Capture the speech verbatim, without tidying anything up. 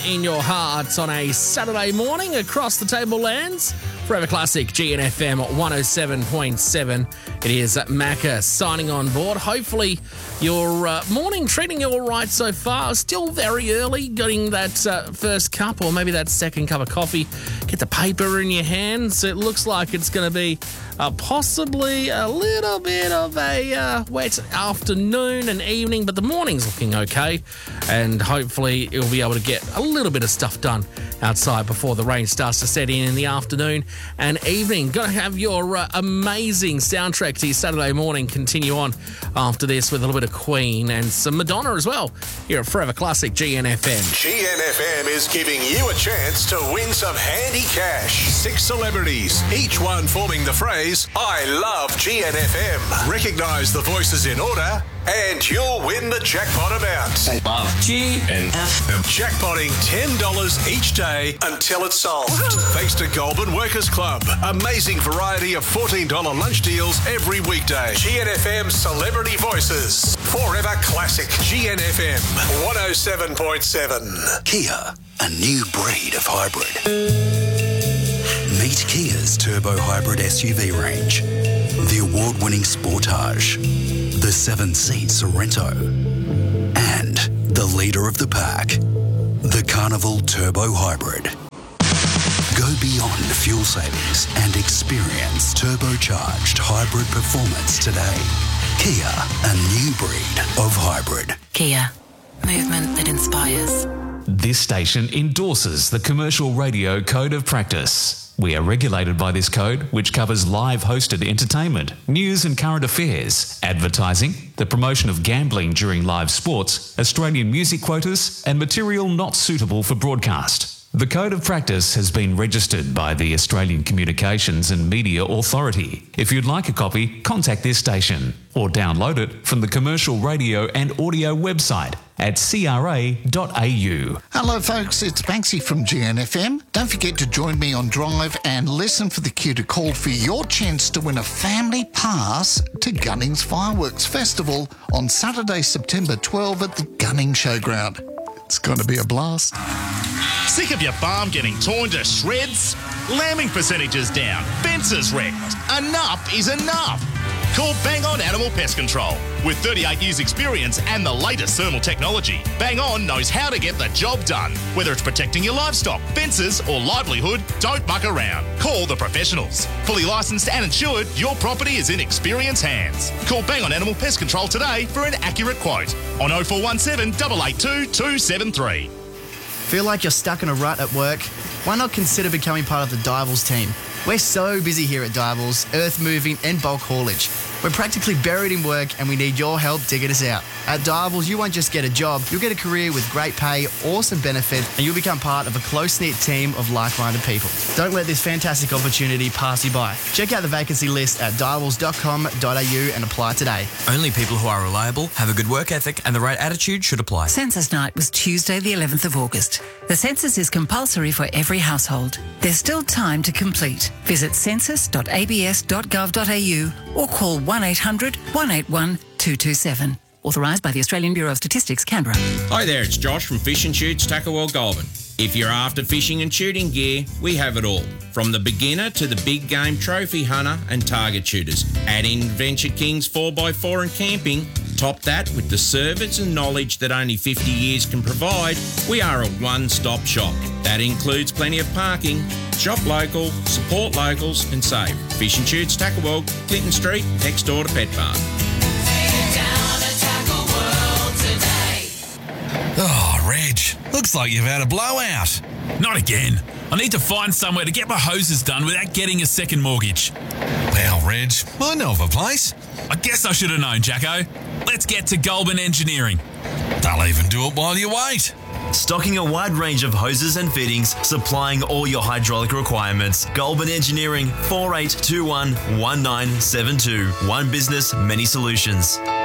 in your hearts on a Saturday morning across the tablelands. Forever Classic, G N F M one oh seven point seven. It is Macca signing on board. Hopefully your uh, morning treating you all right so far. Still very early, getting that uh, first cup or maybe that second cup of coffee. Get the paper in your hands. It looks like it's going to be uh, possibly a little bit of a uh, wet afternoon and evening, but the morning's looking okay. And hopefully you'll be able to get a little bit of stuff done outside before the rain starts to set in in the afternoon and evening. Going to have your uh, amazing soundtrack to your Saturday morning continue on after this with a little bit of Queen and some Madonna as well here at Forever Classic G N F M. G N F M is giving you a chance to win some handy cash. Six celebrities, each one forming the phrase, I love G N F M. Recognise the voices in order and you'll win the jackpot amount. I love G N F M. Jackpotting ten dollars each day until it's solved. Thanks to Goulburn Workers Club. Amazing variety of fourteen dollars lunch deals every weekday. G N F M Celebrity Voices. Forever Classic. G N F M one oh seven point seven. Kia, a new breed of hybrid. Meet Kia's turbo hybrid S U V range. The award-winning Sportage, the seven-seat Sorento, and the leader of the pack, the Carnival Turbo Hybrid. Go beyond fuel savings and experience turbocharged hybrid performance today. Kia, a new breed of hybrid. Kia, movement that inspires. This station endorses the Commercial Radio Code of Practice. We are regulated by this code, which covers live hosted entertainment, news and current affairs, advertising, the promotion of gambling during live sports, Australian music quotas, and material not suitable for broadcast. The Code of Practice has been registered by the Australian Communications and Media Authority. If you'd like a copy, contact this station or download it from the Commercial Radio and Audio website at c r a dot a u. Hello folks, it's Banksy from G N F M. Don't forget to join me on Drive and listen for the cue to call for your chance to win a family pass to Gunnings Fireworks Festival on Saturday, September twelfth at the Gunning Showground. It's going to be a blast. Sick of your farm getting torn to shreds? Lambing percentages down, fences wrecked. Enough is enough. Call Bang On Animal Pest Control. With thirty-eight years experience and the latest thermal technology, Bang On knows how to get the job done. Whether it's protecting your livestock, fences or livelihood, don't muck around. Call the professionals. Fully licensed and insured, your property is in experienced hands. Call Bang On Animal Pest Control today for an accurate quote on oh four one seven, eight eight two, two seven three. Feel like you're stuck in a rut at work? Why not consider becoming part of the Divals team? We're so busy here at Divals, earth moving and bulk haulage. We're practically buried in work and we need your help digging us out. At Divals, you won't just get a job, you'll get a career with great pay, awesome benefit, and you'll become part of a close-knit team of like-minded people. Don't let this fantastic opportunity pass you by. Check out the vacancy list at divals dot com dot a u and apply today. Only people who are reliable, have a good work ethic, and the right attitude should apply. Census night was Tuesday, the eleventh of August. The census is compulsory for every household. There's still time to complete. Visit census dot a b s dot gov dot a u or call one eight hundred, one eight one, two two seven. Authorised by the Australian Bureau of Statistics, Canberra. Hi there, it's Josh from Fish and Shoots Tackle World Goulburn. If you're after fishing and shooting gear, we have it all. From the beginner to the big game trophy hunter and target shooters. Add in Venture Kings four by four and camping. Top that with the service and knowledge that only fifty years can provide. We are a one-stop shop. That includes plenty of parking. Shop local, support locals and save. Fish and Shoots Tackle World, Clinton Street, next door to Pet Park. Oh, Reg, looks like you've had a blowout. Not again. I need to find somewhere to get my hoses done without getting a second mortgage. Well, Reg, I know of a place. I guess I should have known, Jacko. Let's get to Goulburn Engineering. They'll even do it while you wait. Stocking a wide range of hoses and fittings, supplying all your hydraulic requirements. Goulburn Engineering, four eight two one, one nine seven two. One business, many solutions.